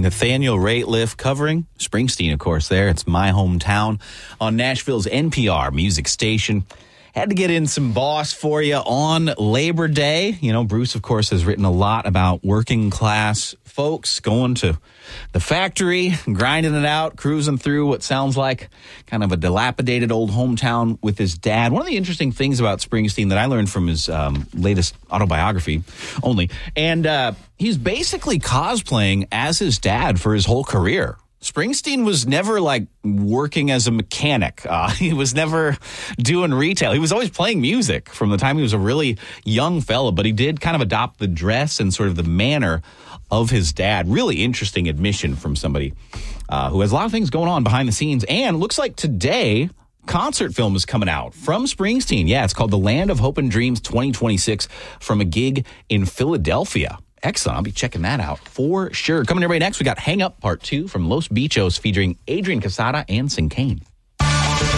Nathaniel Rateliff covering Springsteen, of course, there. It's My Hometown on Nashville's NPR music station. Had to get in some Boss for you on Labor Day. You know, Bruce, of course, has written a lot about working class folks going to the factory, grinding it out, cruising through what sounds like kind of a dilapidated old hometown with his dad. One of the interesting things about Springsteen that I learned from his latest autobiography only, and he's basically cosplaying as his dad for his whole career. Springsteen was never like working as a mechanic. He was never doing retail. He was always playing music from the time he was a really young fella, but he did kind of adopt the dress and sort of the manner of his dad. Really interesting admission from somebody who has a lot of things going on behind the scenes. And looks like today, concert film is coming out from Springsteen. Yeah, it's called The Land of Hope and Dreams 2026 from a gig in Philadelphia. Excellent. I'll be checking that out for sure. Coming your way next, we got Hang Up Part 2 from Los Bichos featuring Adrian Casada and Sincane.